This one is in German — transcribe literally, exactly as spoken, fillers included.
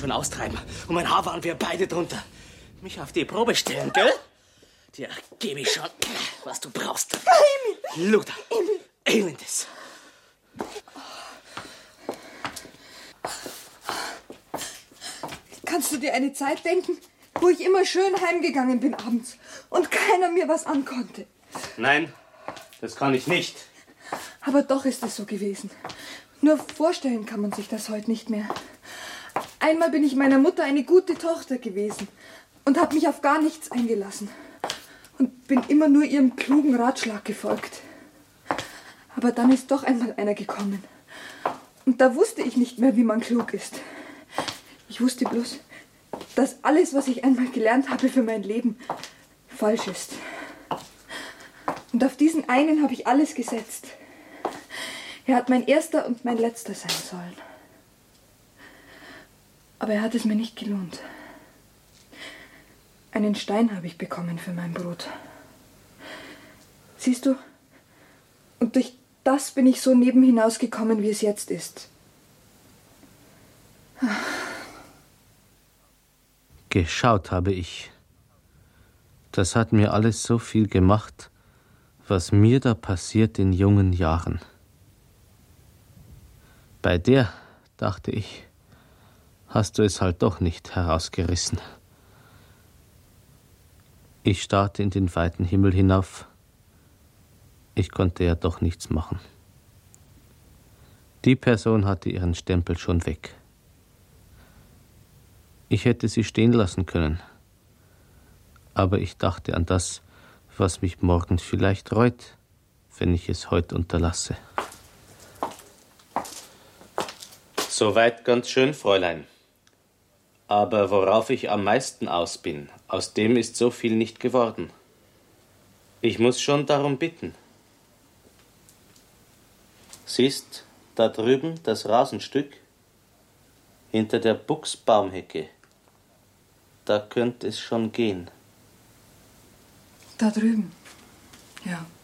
schon austreiben. Und mein Haar waren wir beide drunter. Mich auf die Probe stellen, gell? Dir gebe ich schon, was du brauchst. Emil! Luther. Emil! Elendes. Kannst du dir eine Zeit denken, wo ich immer schön heimgegangen bin abends und keiner mir was ankonnte? Nein, das kann ich nicht. Aber doch ist es so gewesen. Nur vorstellen kann man sich das heute nicht mehr. Einmal bin ich meiner Mutter eine gute Tochter gewesen und habe mich auf gar nichts eingelassen. Und bin immer nur ihrem klugen Ratschlag gefolgt. Aber dann ist doch einmal einer gekommen. Und da wusste ich nicht mehr, wie man klug ist. Ich wusste bloß, dass alles, was ich einmal gelernt habe für mein Leben, falsch ist. Und auf diesen einen habe ich alles gesetzt. Er hat mein erster und mein letzter sein sollen. Aber er hat es mir nicht gelohnt. Einen Stein habe ich bekommen für mein Brot. Siehst du? Und durch das bin ich so neben hinausgekommen, wie es jetzt ist. Geschaut habe ich. Das hat mir alles so viel gemacht, was mir da passiert in jungen Jahren. Bei der, dachte ich, hast du es halt doch nicht herausgerissen. Ich starrte in den weiten Himmel hinauf. Ich konnte ja doch nichts machen. Die Person hatte ihren Stempel schon weg. Ich hätte sie stehen lassen können. Aber ich dachte an das, was mich morgen vielleicht reut, wenn ich es heute unterlasse. Soweit ganz schön, Fräulein. Aber worauf ich am meisten aus bin, aus dem ist so viel nicht geworden. Ich muss schon darum bitten. Siehst, da drüben das Rasenstück, hinter der Buchsbaumhecke. Da könnte es schon gehen. Da drüben, ja.